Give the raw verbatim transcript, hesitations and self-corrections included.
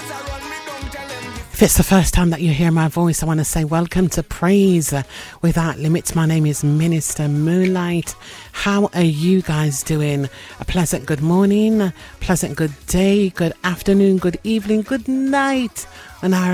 If it's the first time that you hear my voice, I want to say welcome to Praise Without Limits. My name is Minister Moonlight. How are you guys doing? A pleasant good morning, pleasant good day, good afternoon, good evening, good night. And